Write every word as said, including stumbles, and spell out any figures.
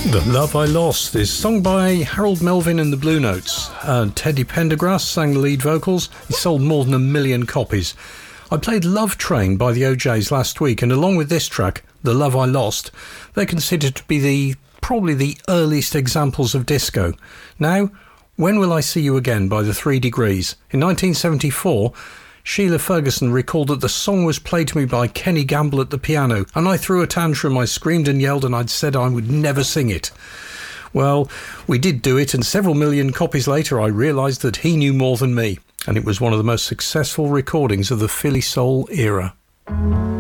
The Love I Lost is sung by Harold Melvin and the Blue Notes. Uh, Teddy Pendergrass sang the lead vocals. He sold more than a million copies. I played Love Train by the O Js last week, and along with this track, The Love I Lost, they're considered to be the probably the earliest examples of disco. Now, When Will I See You Again by the Three Degrees. In nineteen seventy-four, Sheila Ferguson recalled that the song was played to me by Kenny Gamble at the piano, and I threw a tantrum. I screamed and yelled, and I'd said I would never sing it. Well, we did do it, and several million copies later I realised that he knew more than me, and it was one of the most successful recordings of the Philly Soul era.